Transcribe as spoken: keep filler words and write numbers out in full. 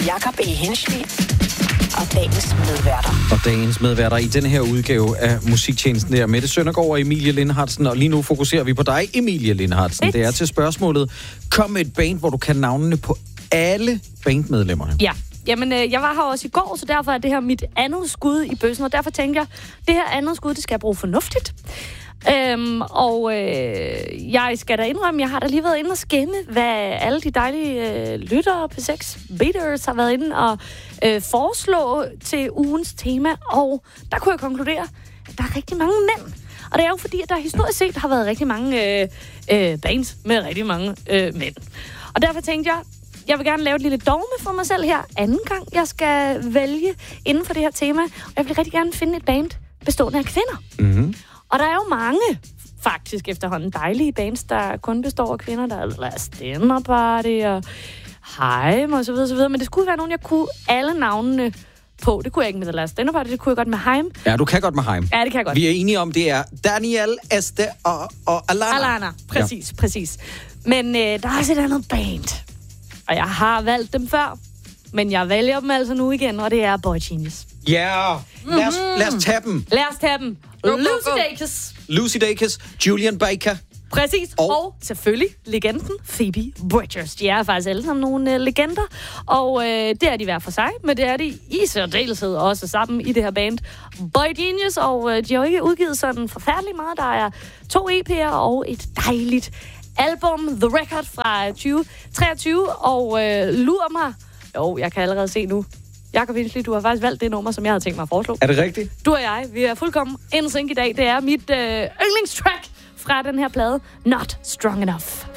Jakob E. Hensley og dagens medværter. Og dagens medværter i denne her udgave af musiktjenesten der, Mette Søndergaard og Emilie Lindhardsen. Og lige nu fokuserer vi på dig, Emilie Lindhardsen. Det er til spørgsmålet, kom med et band, hvor du kan navnene på alle bandmedlemmerne. Ja. Jamen, øh, jeg var her også i går, så derfor er det her mit andet skud i bøssen, og derfor tænker jeg, det her andet skud, det skal jeg bruge fornuftigt. Øhm, og øh, jeg skal da indrømme, jeg har da lige været inde og skimme, hvad alle de dejlige øh, lyttere på seks Beaters har været inde og øh, foreslå til ugens tema, og der kunne jeg konkludere, at der er rigtig mange mænd. Og det er jo fordi, at der historisk set har været rigtig mange øh, øh, bands med rigtig mange øh, mænd. Og derfor tænkte jeg, jeg vil gerne lave et lille dogme for mig selv her, anden gang jeg skal vælge inden for det her tema, og jeg vil rigtig gerne finde et band bestående af kvinder. Mm-hmm. Og der er jo mange, faktisk efterhånden, dejlige bands, der kun består af kvinder. Der er Last Dinner Party og Haim og så videre, så videre. Men det skulle være nogen, jeg kunne alle navnene på. Det kunne jeg ikke med The Last Dinner Party, det kunne jeg godt med Haim. Ja, du kan godt med Haim. Ja, det kan jeg godt. Vi er enige om, det er Daniel, Este og, og Alana. Alana, præcis, ja. præcis. Men øh, der er også et andet band. Og jeg har valgt dem før, men jeg vælger dem altså nu igen, og det er Boy Genius. Ja, yeah. lad, os, lad os tage dem. Lad os tage dem. Go, go, Lucy go. Dacus. Lucy Dacus, Julian Baker. Præcis, og, og selvfølgelig legenden Phoebe Bridgers. De er faktisk alle sammen nogle uh, legender, og uh, det er de hver for sig, men det er de i særdeleshed også sammen i det her band Boy Genius, og uh, de har jo ikke udgivet sådan forfærdeligt meget. Der er to E P'er og et dejligt album, The Record fra tyve treogtyve, og uh, lurer mig, jo, jeg kan allerede se nu, Jakob Hensley, du har faktisk valgt det nummer, som jeg havde tænkt mig at foreslå. Er det rigtigt? Du og jeg, vi er fuldkommen in sync i dag. Det er mit uh, yndlingstrack fra den her plade, Not Strong Enough.